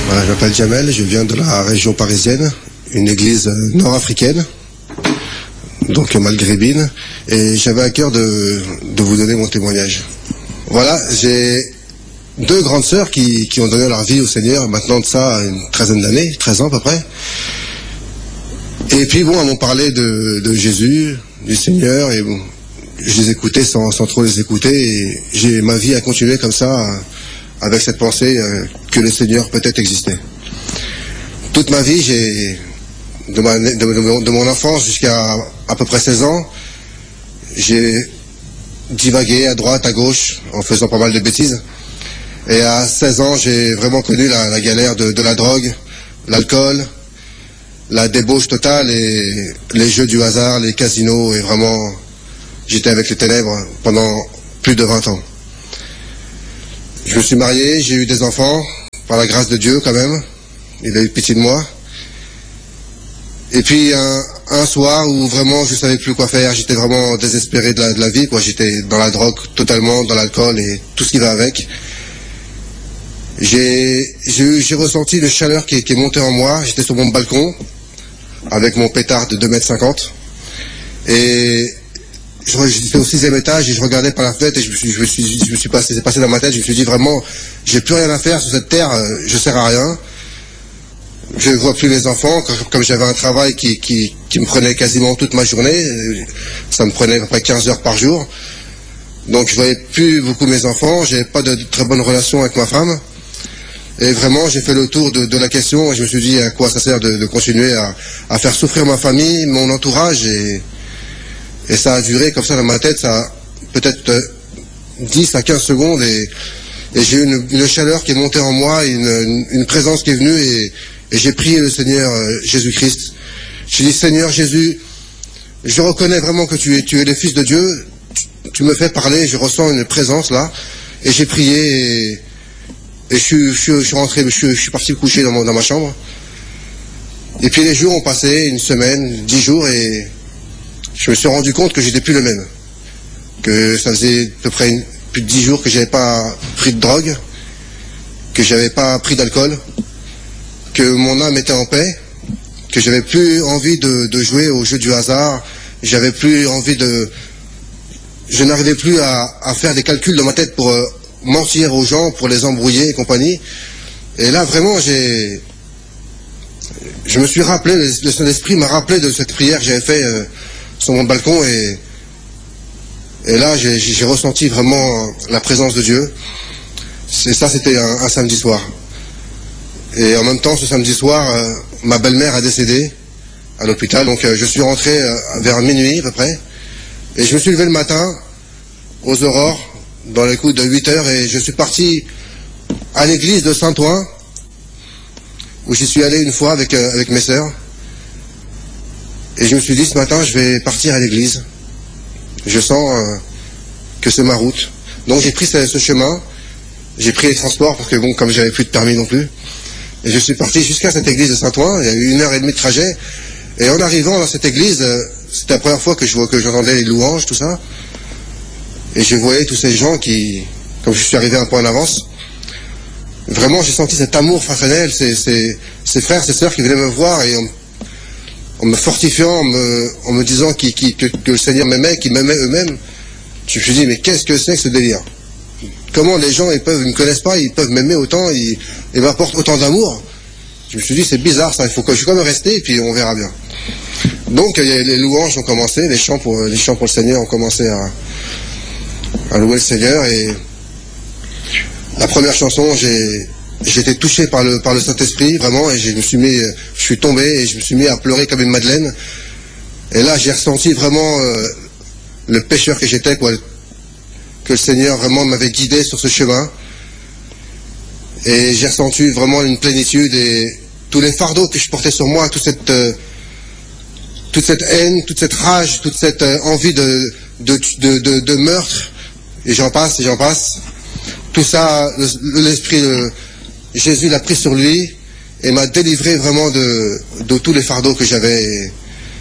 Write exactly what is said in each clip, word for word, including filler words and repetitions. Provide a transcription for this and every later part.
Voilà, je m'appelle Jamel, je viens de la région parisienne, une église nord-africaine, donc maghrébine, et j'avais à cœur de, de vous donner mon témoignage. Voilà, j'ai deux grandes sœurs qui, qui ont donné leur vie au Seigneur, maintenant de ça une treizaine d'années, treize ans à peu près. Et puis bon, elles m'ont parlé de, de Jésus, du Seigneur, et bon, je les écoutais sans, sans trop les écouter, et j'ai ma vie a continué comme ça, avec cette pensée euh, que le Seigneur peut-être existait. Toute ma vie, j'ai de, ma, de, de, de mon enfance jusqu'à à peu près seize ans, j'ai divagué à droite, à gauche, en faisant pas mal de bêtises. Et à seize ans, j'ai vraiment connu la, la galère de, de la drogue, l'alcool, la débauche totale et les jeux du hasard, les casinos, et vraiment, j'étais avec les ténèbres pendant plus de vingt ans. Je me suis marié, j'ai eu des enfants, par la grâce de Dieu quand même. Il a eu pitié de moi. Et puis un, un soir où vraiment je ne savais plus quoi faire, j'étais vraiment désespéré de la, de la vie, quoi. J'étais dans la drogue totalement, dans l'alcool et tout ce qui va avec. J'ai, j'ai, j'ai ressenti une chaleur qui, qui est montée en moi. J'étais sur mon balcon avec mon pétard de deux mètres cinquante. Et j'étais au sixième étage et je regardais par la fenêtre et je me suis, je me suis, je me suis passé, c'est passé dans ma tête, je me suis dit vraiment, j'ai plus rien à faire sur cette terre, je sers à rien. Je ne vois plus mes enfants, comme j'avais un travail qui, qui, qui me prenait quasiment toute ma journée, ça me prenait à peu près quinze heures par jour. Donc je voyais plus beaucoup mes enfants, j'avais pas de très bonne relation avec ma femme. Et vraiment, j'ai fait le tour de, de la question et je me suis dit à quoi ça sert de, de continuer à, à faire souffrir ma famille, mon entourage, et, et ça a duré comme ça dans ma tête, ça a peut-être dix à quinze secondes et, et j'ai eu une, une chaleur qui est montée en moi, une, une, une présence qui est venue et, et j'ai prié le Seigneur euh, Jésus-Christ. J'ai dit, Seigneur Jésus, je reconnais vraiment que tu es, tu es le Fils de Dieu, tu, tu me fais parler, je ressens une présence là, et j'ai prié et, et je, suis, je, suis, je suis rentré, je suis, je suis parti me coucher dans, mon, dans ma chambre. Et puis les jours ont passé, une semaine, dix jours, et je me suis rendu compte que j'étais plus le même. Que ça faisait à peu près une, plus de dix jours que j'avais pas pris de drogue, que j'avais pas pris d'alcool, que mon âme était en paix, que j'avais plus envie de, de jouer au jeu du hasard, j'avais plus envie de... Je n'arrivais plus à, à faire des calculs dans ma tête pour euh, mentir aux gens, pour les embrouiller et compagnie. Et là, vraiment, j'ai... Je me suis rappelé, le, le Saint-Esprit m'a rappelé de cette prière que j'avais faite euh, sur mon balcon et... Et là, j'ai, j'ai ressenti vraiment la présence de Dieu. C'est ça, c'était un, un samedi soir. Et en même temps, ce samedi soir, euh, ma belle-mère a décédé à l'hôpital. Donc, euh, je suis rentré euh, vers minuit à peu près. Et je me suis levé le matin, aux aurores, dans les coups de huit heures, et je suis parti à l'église de Saint-Ouen, où j'y suis allé une fois avec, euh, avec mes sœurs. Et je me suis dit, ce matin, je vais partir à l'église. Je sens euh, que c'est ma route. Donc j'ai pris ce, ce chemin, j'ai pris les transports parce que bon, comme j'avais plus de permis non plus, et je suis parti jusqu'à cette église de Saint-Ouen. Il y a eu une heure et demie de trajet. Et en arrivant dans cette église, euh, c'était la première fois que je vois que j'entendais les louanges, tout ça. Et je voyais tous ces gens qui, comme je suis arrivé un peu en avance, vraiment j'ai senti cet amour fraternel, ces, ces, ces frères, ces sœurs qui venaient me voir et en, en me fortifiant, en me, en me disant qui, qui, que, que le Seigneur m'aimait, qu'ils m'aimaient eux-mêmes. Je me suis dit, mais qu'est-ce que c'est que ce délire? Comment les gens, ils peuvent, ils me connaissent pas, ils peuvent m'aimer autant, ils, ils m'apportent autant d'amour? Je me suis dit, c'est bizarre ça, il faut que je suis quand même resté et puis on verra bien. Donc les louanges ont commencé, les chants pour, les chants pour le Seigneur ont commencé à, à louer le Seigneur, et la première chanson, j'ai, j'étais touché par le, par le Saint-Esprit, vraiment, et je me suis mis, je suis tombé et je me suis mis à pleurer comme une madeleine. Et là, j'ai ressenti vraiment euh, le pécheur que j'étais, quoi, que le Seigneur vraiment m'avait guidé sur ce chemin. Et j'ai ressenti vraiment une plénitude et tous les fardeaux que je portais sur moi, toute cette, euh, toute cette haine, toute cette rage, toute cette euh, envie de, de, de, de, de meurtre, et j'en passe, et j'en passe. Tout ça, le, l'Esprit, le, Jésus l'a pris sur lui et m'a délivré vraiment de, de tous les fardeaux que j'avais. Et,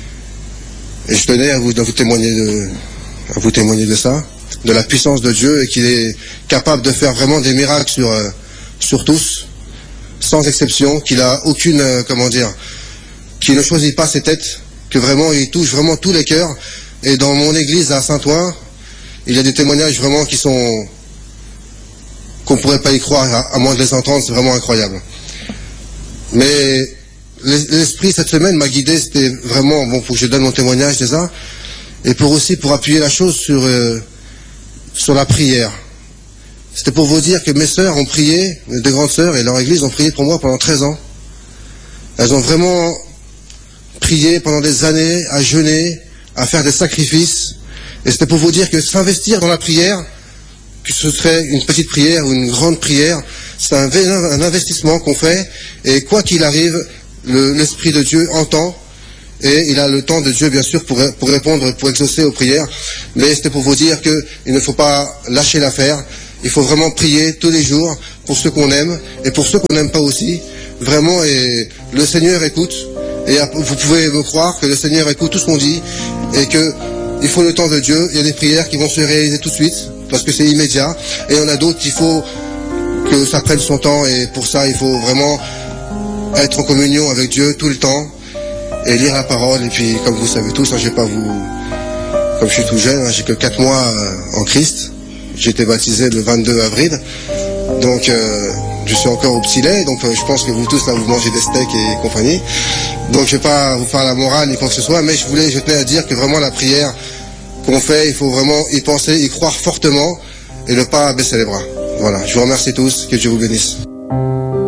et je tenais à vous, à vous témoigner de, à vous témoigner de ça, de la puissance de Dieu, et qu'il est capable de faire vraiment des miracles sur, sur tous, sans exception, qu'il a aucune, euh, comment dire, qu'il ne choisit pas ses têtes, que vraiment il touche vraiment tous les cœurs. Et dans mon église à Saint-Ouen, il y a des témoignages vraiment qui sont, qu'on ne pourrait pas y croire, à, à moins de les entendre, c'est vraiment incroyable. Mais l'esprit cette semaine m'a guidé, c'était vraiment, bon, pour que je donne mon témoignage déjà, et pour aussi pour appuyer la chose sur, euh, sur la prière. C'était pour vous dire que mes sœurs ont prié, mes deux grandes sœurs et leur église ont prié pour moi pendant treize ans. Elles ont vraiment prié pendant des années, à jeûner, à faire des sacrifices. Et c'était pour vous dire que s'investir dans la prière, que ce serait une petite prière ou une grande prière, c'est un, un investissement qu'on fait. Et quoi qu'il arrive, le, l'Esprit de Dieu entend. Et il a le temps de Dieu, bien sûr, pour, pour répondre, pour exaucer aux prières. Mais c'était pour vous dire qu'il ne faut pas lâcher l'affaire. Il faut vraiment prier tous les jours pour ceux qu'on aime et pour ceux qu'on n'aime pas aussi. Vraiment, et le Seigneur écoute. Et vous pouvez me croire que le Seigneur écoute tout ce qu'on dit et que il faut le temps de Dieu. Il y a des prières qui vont se réaliser tout de suite parce que c'est immédiat. Et il y en a d'autres qu'il faut que ça prenne son temps. Et pour ça, il faut vraiment être en communion avec Dieu tout le temps et lire la parole. Et puis, comme vous savez tous, hein, je vais pas vous, comme je suis tout jeune, hein, j'ai que quatre mois euh, en Christ. J'ai été baptisé le vingt-deux avril, donc euh, je suis encore au petit lait, donc euh, je pense que vous tous là vous mangez des steaks et compagnie. Donc je vais pas vous faire la morale ni quoi que ce soit, mais je voulais, je tenais à dire que vraiment la prière qu'on fait, il faut vraiment y penser, y croire fortement et ne pas baisser les bras. Voilà, je vous remercie tous, que Dieu vous bénisse.